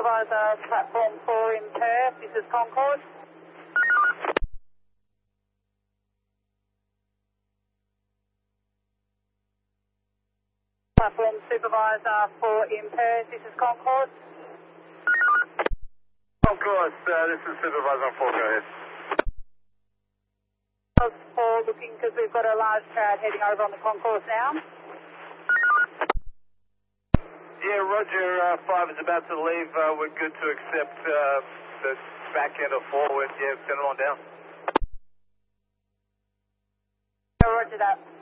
Supervisor, platform 4 in Perth, this is Concord. Platform Supervisor 4 in Perth, this is Concord. Concord, this is Supervisor 4, go ahead. 4 looking because we've got a large crowd heading over on the concourse now. Yeah, Roger, 5 is about to leave. We're good to accept the back end of 4. Yeah, send it on down. Roger that.